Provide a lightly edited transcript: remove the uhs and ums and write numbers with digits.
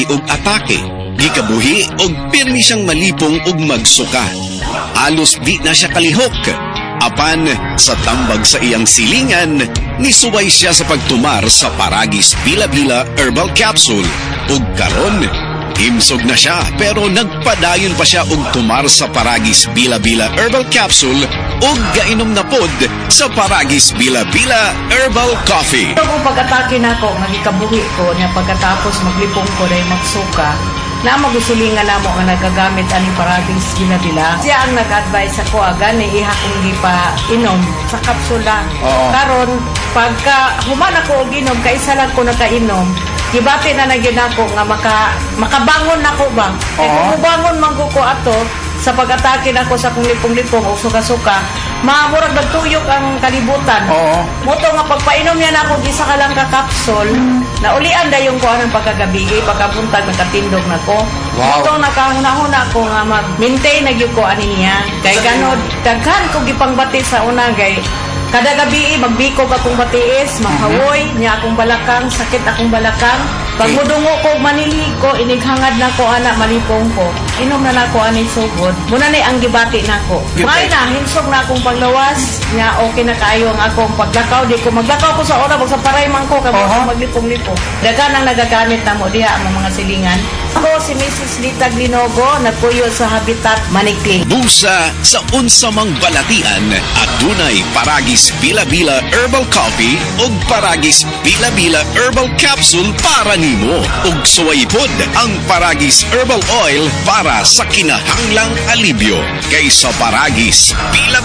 og atake, gikabuhi og pirmi siyang malipong og magsuka. Alos di na siya kalihok. Apan sa tambag sa iyang silingan, nisuway siya sa pagtumar sa Paragis Bila-Bila Herbal Capsule. Ug karon, himsog na siya pero nagpadayon pa siya og tumar sa Paragis Bila-Bila Herbal Capsule ug gainom na pod sa Paragis Bila-Bila Herbal Coffee. Ito kung pag-atake na ako, magikabuhi ko niya pagkatapos maglipong ko na magsuka, na magusulingan na mo ang nagagamit ani Paragis Bila-Bila. Siya ang nag-advise ako agani iha kong di pa inom sa kapsula. Karon pagka human ako og inom, kaisa lang ko nakainom, gibati na nagyud ako nga makabangon nako ba. Kung bangon man ko ato sa pag-atake nako sa kung lipong-lipong o suka-suka, maamurag nagtuyok ang kalibutan. Moto nga pagpainom yan ako isa ka lang ka capsule, na ulian dayon ko anang pagkagabi, pagkabuntag nakatindog nako. Moto nakahuna-huna ko nga mag-maintain na gyud ko ani niya. Kay ganod daghan ko gipangbati sa una gay kada gabi magbikog akong batiis, mahawoy niya akong balakang, sakit akong balakang. Pag mudungo ko, manili ko, inighangad na ko, anak, malipong ko. Inom na na ko, anay sugod. Muna na ang gibati na ko. May na, hinsog na akong paglawas. Nga, okay na kayo ang akong paglakaw. Di ko maglakaw ko sa oras, magsaparay man ko, kapag maglipong-lipong. Dagan ang nagagamit na mo, diha ang mga silingan. Ako si Mrs. Lita Glinogo, nagpuyo sa Habitat Manikling. Busa sa unsamang balatian at dunay Paragis Bila-Bila Herbal Coffee ug Paragis Bila-Bila Herbal Capsule para nimo. Ug suwaypod ang Paragis Herbal Oil para sa kinahanglang alibyo. Kaysa Paragis Bila